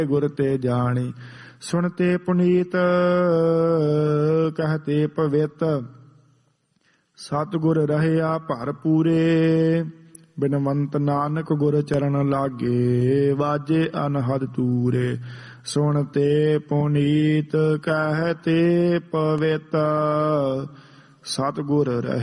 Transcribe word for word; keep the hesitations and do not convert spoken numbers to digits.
ਗੁਰ ਤੇ ਜਾਣੀ। ਸੁਣਤੇ ਪੁਨੀਤ ਕਹਤੇ ਪਵਿੱਤ, ਸਤਿਗੁਰ ਰਹਿਆ ਭਰ ਪੂਰੇ। ਬਿਨਵੰਤ ਨਾਨਕ ਗੁਰ ਚਰਨ ਲਾਗੇ, ਵਾਜੇ ਅਨਹਦ ਤੂਰੇ। ਸੁਣਤੇ ਪੁਨੀਤ ਕਹਤੇ ਪਵਿੱਤ, ਸਤਿਗੁਰ ਰਹਿ